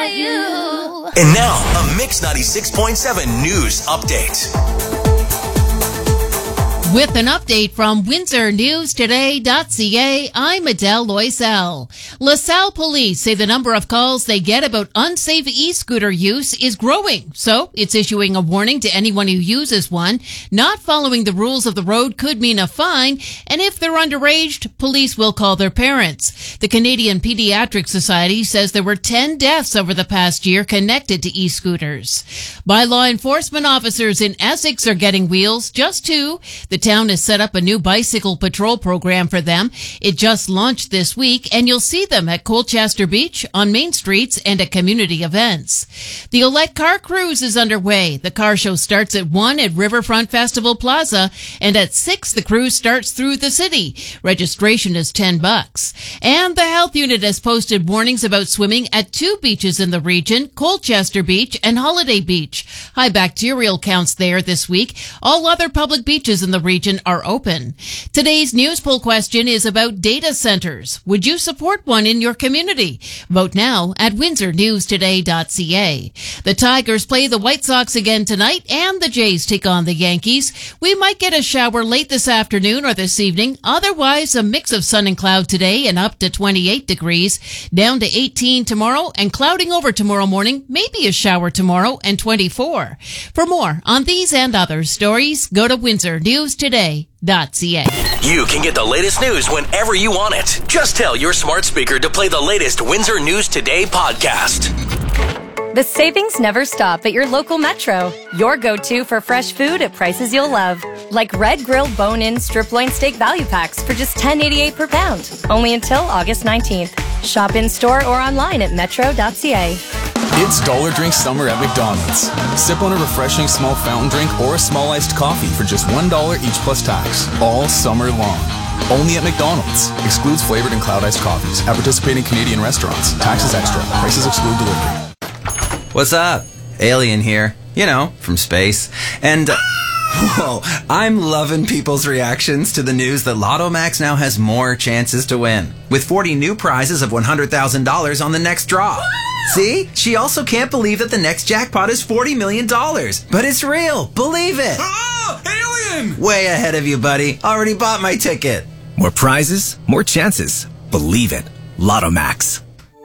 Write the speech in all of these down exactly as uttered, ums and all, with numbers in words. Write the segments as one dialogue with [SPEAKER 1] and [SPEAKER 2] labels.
[SPEAKER 1] about you.
[SPEAKER 2] And now, a Mix ninety-six point seven news update.
[SPEAKER 3] With an update from Windsor News Today dot C A, I'm Adele Loisel. LaSalle police say the number of calls they get about unsafe e-scooter use is growing, so it's issuing a warning to anyone who uses one. Not following the rules of the road could mean a fine, and if they're underage, police will call their parents. The Canadian Pediatric Society says there were ten deaths over the past year connected to e-scooters. By law enforcement officers in Essex are getting wheels, just two. The town has set up a new bicycle patrol program for them. It just launched this week, and you'll see them at Colchester Beach, on main streets, and at community events. The Olette Car Cruise is underway. The car show starts at one at Riverfront Festival Plaza, and at six the cruise starts through the city. Registration is ten bucks. And the health unit has posted warnings about swimming at two beaches in the region, Colchester Beach and Holiday Beach. High bacterial counts there this week. All other public beaches in the region are open. Today's news poll question is about data centers. Would you support one in your community? Vote now at Windsor News Today dot C A. The Tigers play the White Sox again tonight, and the Jays take on the Yankees. We might get a shower late this afternoon or this evening. Otherwise, a mix of sun and cloud today and up to twenty-eight degrees. Down to eighteen tomorrow and clouding over tomorrow morning. Maybe a shower tomorrow and twenty-four. For more on these and other stories, go to Windsor News Today dot C A.
[SPEAKER 2] You can get the latest news whenever you want it. Just tell your smart speaker to play the latest Windsor News Today podcast.
[SPEAKER 4] The savings never stop at your local Metro. Your go-to for fresh food at prices you'll love. Like Red Grill Bone-In Strip Loin Steak Value Packs for just ten eighty-eight per pound. Only until August nineteenth. Shop in-store or online at metro dot C A.
[SPEAKER 5] It's Dollar Drink Summer at McDonald's. Sip on a refreshing small fountain drink or a small iced coffee for just one dollar each plus tax. All summer long. Only at McDonald's. Excludes flavored and cloud iced coffees. At participating Canadian restaurants. Taxes extra. Prices exclude delivery.
[SPEAKER 6] What's up? Alien here. You know, from space. And, uh, whoa, I'm loving people's reactions to the news that Lotto Max now has more chances to win. With forty new prizes of one hundred thousand dollars on the next draw. See? She also can't believe that the next jackpot is forty million dollars. But it's real. Believe it.
[SPEAKER 7] Oh, alien!
[SPEAKER 6] Way ahead of you, buddy. Already bought my ticket.
[SPEAKER 8] More prizes, more chances. Believe it. Lotto Max.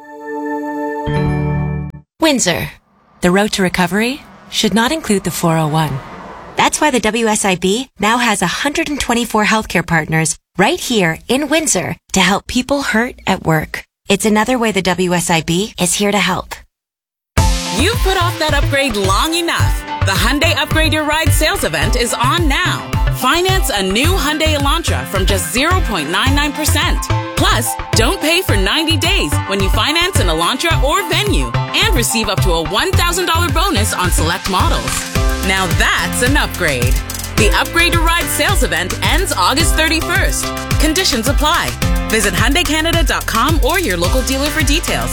[SPEAKER 9] Windsor. The road to recovery should not include the four oh one. That's why the W S I B now has one hundred twenty-four healthcare partners right here in Windsor to help people hurt at work. It's another way the W S I B is here to help.
[SPEAKER 10] You've put off that upgrade long enough. The Hyundai Upgrade Your Ride sales event is on now. Finance a new Hyundai Elantra from just zero point nine nine percent. Plus, don't pay for ninety days when you finance an Elantra or Venue and receive up to a one thousand dollars bonus on select models. Now that's an upgrade. The Upgrade Your Ride sales event ends August thirty-first. Conditions apply. Visit Hyundai Canada dot com or your local dealer for details.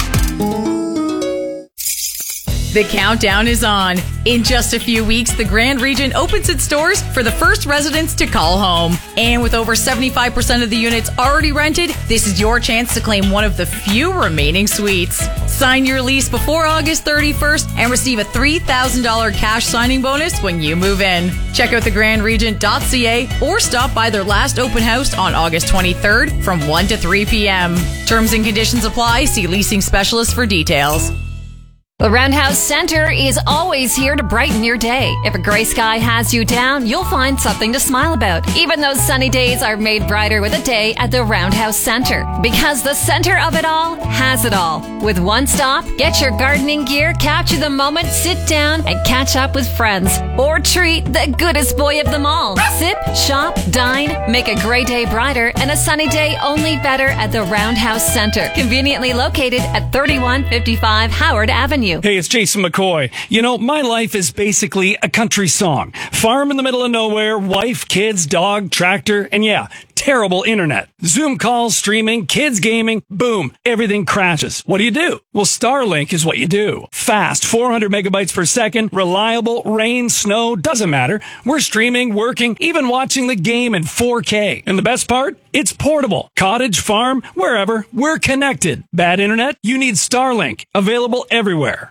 [SPEAKER 11] The countdown is on. In just a few weeks, the Grand Region opens its doors for the first residents to call home. And with over seventy-five percent of the units already rented, this is your chance to claim one of the few remaining suites. Sign your lease before August thirty-first and receive a three thousand dollars cash signing bonus when you move in. Check out the grand regent dot C A or stop by their last open house on August twenty-third from one to three p.m. Terms and conditions apply. See leasing specialist for details.
[SPEAKER 1] The Roundhouse Center is always here to brighten your day. If a gray sky has you down, you'll find something to smile about. Even those sunny days are made brighter with a day at the Roundhouse Center. Because the center of it all has it all. With one stop, get your gardening gear, capture the moment, sit down, and catch up with friends. Or treat the goodest boy of them all. Sip, shop, dine, make a gray day brighter and a sunny day only better at the Roundhouse Center. Conveniently located at thirty-one fifty-five Howard Avenue.
[SPEAKER 12] Hey, it's Jason McCoy. You know, my life is basically a country song. Farm in the middle of nowhere, wife, kids, dog, tractor, and yeah, terrible internet. Zoom calls, streaming, kids gaming, boom, everything crashes. What do you do? Well, Starlink is what you do. Fast, four hundred megabytes per second, reliable, rain, snow, doesn't matter. We're streaming, working, even watching the game in four K. And the best part? It's portable. Cottage, farm, wherever, we're connected. Bad internet? You need Starlink. Available everywhere.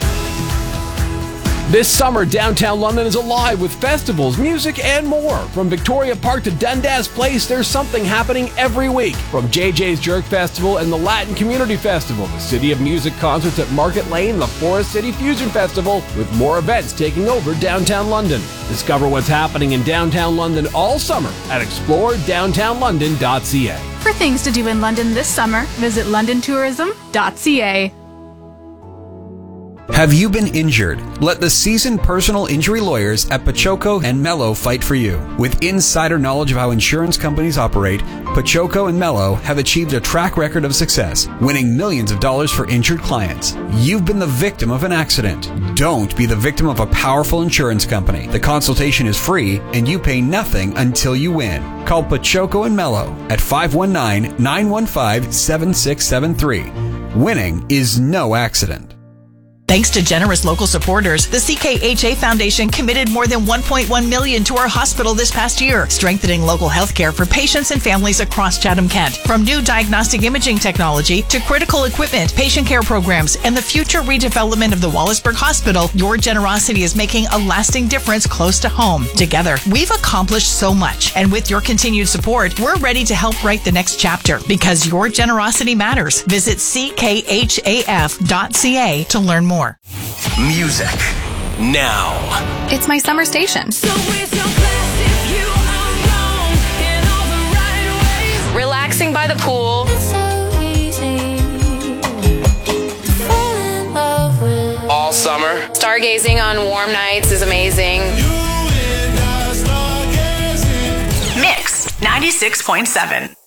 [SPEAKER 7] This summer, downtown London is alive with festivals, music, and more. From Victoria Park to Dundas Place, there's something happening every week. From J J's Jerk Festival and the Latin Community Festival, the City of Music concerts at Market Lane, the Forest City Fusion Festival, with more events taking over downtown London. Discover what's happening in downtown London all summer at explore downtown london dot c a.
[SPEAKER 13] For things to do in London this summer, visit london tourism dot c a.
[SPEAKER 14] Have you been injured? Let the seasoned personal injury lawyers at Pachoco and Mello fight for you. With insider knowledge of how insurance companies operate, Pachoco and Mello have achieved a track record of success, winning millions of dollars for injured clients. You've been the victim of an accident. Don't be the victim of a powerful insurance company. The consultation is free and you pay nothing until you win. Call Pachoco and Mello at five one nine, nine one five, seven six seven three. Winning is no accident.
[SPEAKER 15] Thanks to generous local supporters, the C K H A Foundation committed more than one point one million dollars to our hospital this past year, strengthening local health care for patients and families across Chatham-Kent. From new diagnostic imaging technology to critical equipment, patient care programs, and the future redevelopment of the Wallaceburg Hospital, your generosity is making a lasting difference close to home. Together, we've accomplished so much, and with your continued support, we're ready to help write the next chapter, because your generosity matters. Visit c k h a f dot c a to learn more.
[SPEAKER 2] Music now.
[SPEAKER 13] It's my summer station.
[SPEAKER 16] So with your class, if you are wrong in all the right ways.
[SPEAKER 17] Relaxing by the pool.
[SPEAKER 16] It's so easy to fall in love with.
[SPEAKER 17] All summer. Stargazing on warm nights is amazing.
[SPEAKER 15] Mix ninety-six point seven.